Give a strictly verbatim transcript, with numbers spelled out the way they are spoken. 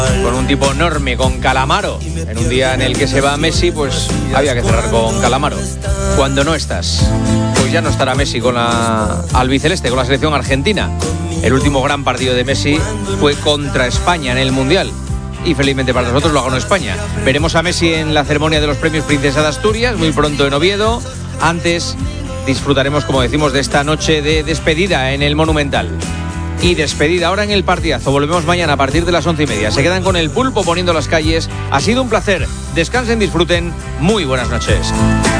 con un tipo enorme, con Calamaro. En un día en el que se va Messi, pues había que cerrar con Calamaro. Cuando no estás, pues ya no estará Messi con la albiceleste, con la selección argentina. El último gran partido de Messi fue contra España en el Mundial. Y felizmente para nosotros lo ganó España. Veremos a Messi en la ceremonia de los premios Princesa de Asturias, muy pronto en Oviedo. Antes disfrutaremos, como decimos, de esta noche de despedida en el Monumental. Y despedida ahora en el partidazo. Volvemos mañana a partir de las once y media. Se quedan con el Pulpo poniendo las calles. Ha sido un placer. Descansen, disfruten. Muy buenas noches.